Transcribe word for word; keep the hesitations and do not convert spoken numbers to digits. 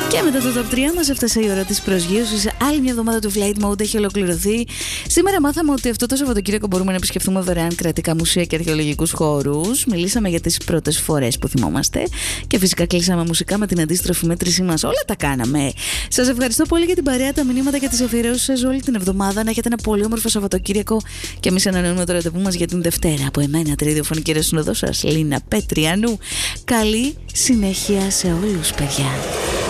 Και μετά το Top τρία μας έφτασε η ώρα της προσγείωσης. Άλλη μια εβδομάδα του Flight Mode έχει ολοκληρωθεί. Σήμερα μάθαμε ότι αυτό το Σαββατοκύριακο μπορούμε να επισκεφθούμε δωρεάν κρατικά μουσεία και αρχαιολογικούς χώρους. Μιλήσαμε για τις πρώτες φορές που θυμόμαστε. Και φυσικά κλείσαμε μουσικά με την αντίστροφη μέτρησή μας. Όλα τα κάναμε. Σας ευχαριστώ πολύ για την παρέα, τα μηνύματα και τις αφιερώσεις όλη την εβδομάδα. Να έχετε ένα πολύ όμορφο Σαββατοκύριακο. Και εμείς ανανεώνουμε το ραντεβού μας για την Δευτέρα. Από εμένα, τη ραδιοφωνική ρεσυνοδό σας, Λίνα Πετριανού. Καλή συνέχεια σε όλους, παιδιά.